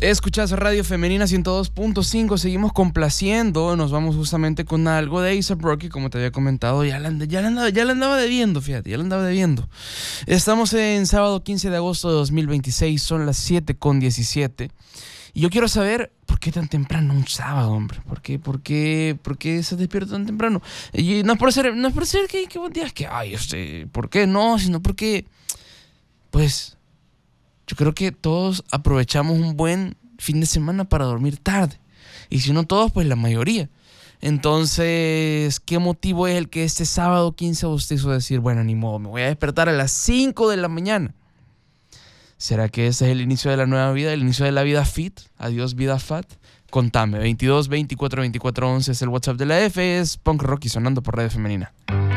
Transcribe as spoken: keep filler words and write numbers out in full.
Escuchas Radio Femenina ciento dos punto cinco, seguimos complaciendo, nos vamos justamente con algo de A$AP Rocky, como te había comentado, ya le, and- ya, le andaba, ya le andaba debiendo, fíjate, ya le andaba debiendo. Estamos en sábado quince de agosto de dos mil veintiséis, son las siete con diecisiete, y yo quiero saber por qué tan temprano un sábado, hombre, por qué, por qué, por qué se despierta tan temprano. Y no es por ser, no es por ser que, que buen día, es que, ay, este, ¿por qué no? Sino porque, pues... yo creo que todos aprovechamos un buen fin de semana para dormir tarde. Y si no todos, pues la mayoría. Entonces, ¿qué motivo es el que este sábado quince usted hizo decir, bueno, ni modo, me voy a despertar a las cinco de la mañana? ¿Será que ese es el inicio de la nueva vida, el inicio de la vida fit? Adiós, vida fat. Contame, veintidós veinticuatro veinticuatro once es el WhatsApp de la F, es Punk Rocky sonando por Radio Femenina.